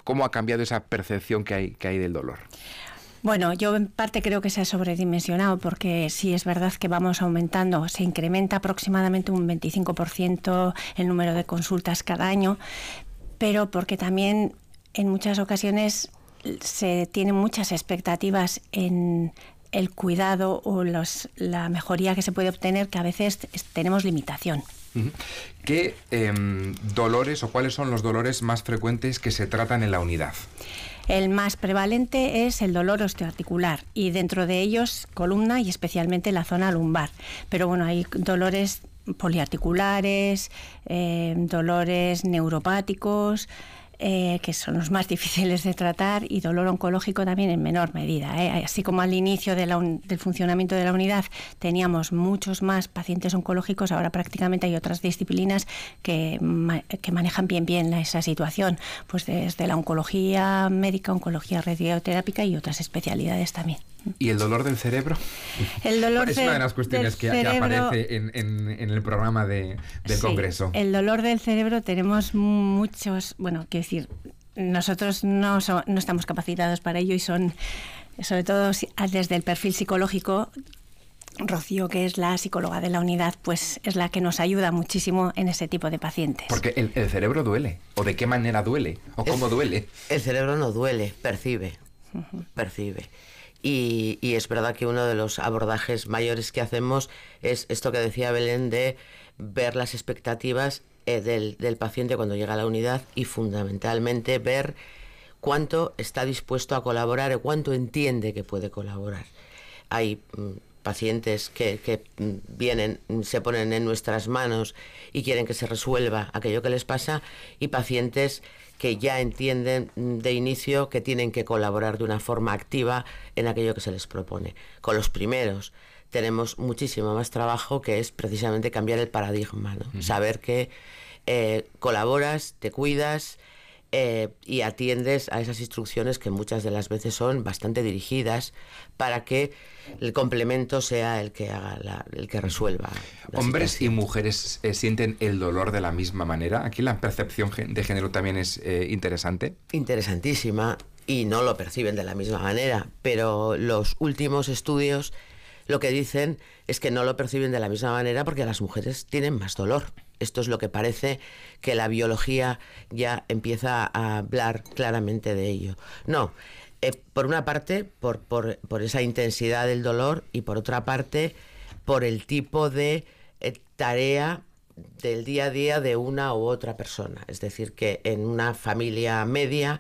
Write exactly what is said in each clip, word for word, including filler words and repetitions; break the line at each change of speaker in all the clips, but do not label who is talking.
¿Cómo ha cambiado esa percepción que hay, que hay del dolor?
Bueno, yo en parte creo que se ha sobredimensionado, porque sí es verdad que vamos aumentando, se incrementa aproximadamente un veinticinco por ciento el número de consultas cada año, pero porque también en muchas ocasiones se tienen muchas expectativas en el cuidado o los, la mejoría que se puede obtener, que a veces tenemos limitación.
¿Qué eh, dolores o cuáles son los dolores más frecuentes que se tratan en la unidad?
El más prevalente es el dolor osteoarticular y dentro de ellos columna y especialmente la zona lumbar. Pero bueno, hay dolores poliarticulares, eh, dolores neuropáticos, Eh, que son los más difíciles de tratar, y dolor oncológico también en menor medida, ¿eh? Así como al inicio de la un, del funcionamiento de la unidad teníamos muchos más pacientes oncológicos, ahora prácticamente hay otras disciplinas que, ma, que manejan bien bien esa situación, pues desde la oncología médica, oncología radioterápica y otras especialidades también.
¿Y el dolor del cerebro?
El dolor
es una de las cuestiones que, cerebro, que aparece en, en, en el programa de, del
sí,
Congreso.
El dolor del cerebro tenemos muchos, bueno, quiero decir, nosotros no, so, no estamos capacitados para ello, y son, sobre todo desde el perfil psicológico, Rocío, que es la psicóloga de la unidad, pues es la que nos ayuda muchísimo en ese tipo de pacientes.
Porque el, el cerebro duele, o de qué manera duele, o cómo
el,
duele.
El cerebro no duele, percibe, uh-huh. percibe. Y, y es verdad que uno de los abordajes mayores que hacemos es esto que decía Belén, de ver las expectativas eh, del, del paciente cuando llega a la unidad, y fundamentalmente ver cuánto está dispuesto a colaborar y cuánto entiende que puede colaborar. Hay mm, pacientes que, que vienen, se ponen en nuestras manos y quieren que se resuelva aquello que les pasa, y pacientes que ya entienden de inicio que tienen que colaborar de una forma activa en aquello que se les propone. Con los primeros tenemos muchísimo más trabajo, que es precisamente cambiar el paradigma, ¿no? Uh-huh. Saber que eh, colaboras, te cuidas eh, y atiendes a esas instrucciones que muchas de las veces son bastante dirigidas para que el complemento sea el que haga la, el que resuelva.
¿Hombres
situación.
y mujeres eh, sienten el dolor de la misma manera? Aquí la percepción de género también es eh, interesante.
Interesantísima, y no lo perciben de la misma manera, pero los últimos estudios lo que dicen es que no lo perciben de la misma manera porque las mujeres tienen más dolor. Esto es lo que parece que la biología ya empieza a hablar claramente de ello. No, eh, por una parte, por, por, por esa intensidad del dolor, y por otra parte, por el tipo de eh, tarea del día a día de una u otra persona. Es decir, que en una familia media,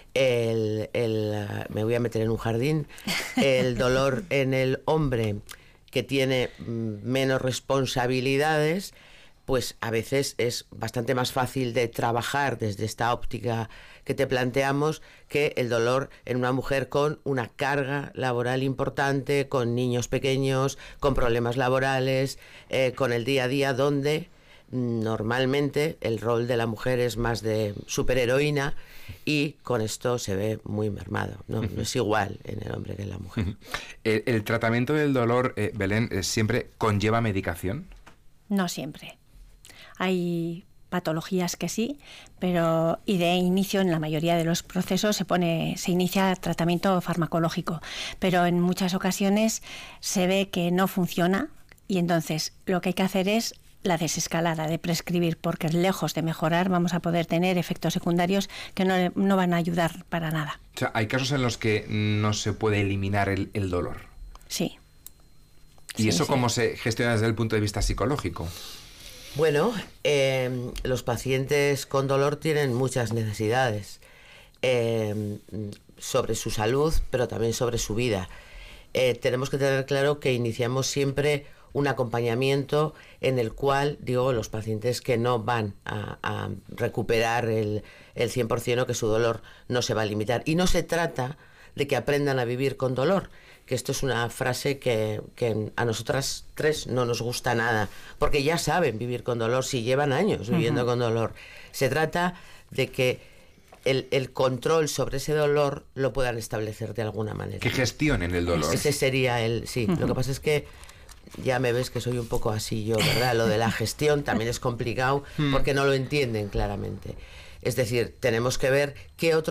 el, el, me voy a meter en un jardín, el dolor en el hombre que tiene menos responsabilidades, pues a veces es bastante más fácil de trabajar desde esta óptica que te planteamos que el dolor en una mujer con una carga laboral importante, con niños pequeños, con problemas laborales, eh, con el día a día, donde normalmente el rol de la mujer es más de superheroína, y con esto se ve muy mermado, ¿no? Uh-huh. No es igual en el hombre que en la mujer.
Uh-huh. ¿El, el tratamiento del dolor, eh, Belén, eh, siempre conlleva medicación?
No siempre. Hay patologías que sí, pero y de inicio en la mayoría de los procesos se pone, se inicia tratamiento farmacológico, pero en muchas ocasiones se ve que no funciona, y entonces lo que hay que hacer es la desescalada de prescribir, porque lejos de mejorar vamos a poder tener efectos secundarios que no, no van a ayudar para nada.
O sea, hay casos en los que no se puede eliminar el, el dolor.
Sí.
¿Y
sí,
eso
sí.
cómo se gestiona desde el punto de vista psicológico?
Bueno, eh, los pacientes con dolor tienen muchas necesidades eh, sobre su salud, pero también sobre su vida. Eh, tenemos que tener claro que iniciamos siempre un acompañamiento en el cual, digo, los pacientes que no van a, a recuperar el, el cien por ciento, o que su dolor no se va a limitar. Y no se trata de que aprendan a vivir con dolor, que esto es una frase que, que a nosotras tres no nos gusta nada, porque ya saben vivir con dolor si llevan años viviendo uh-huh. con dolor. Se trata de que el, el control sobre ese dolor lo puedan establecer de alguna manera.
Que gestionen el dolor.
Ese sería el... Sí, uh-huh. Lo que pasa es que ya me ves que soy un poco así yo, ¿verdad? Lo de la gestión también es complicado porque no lo entienden claramente. Es decir, tenemos que ver qué otro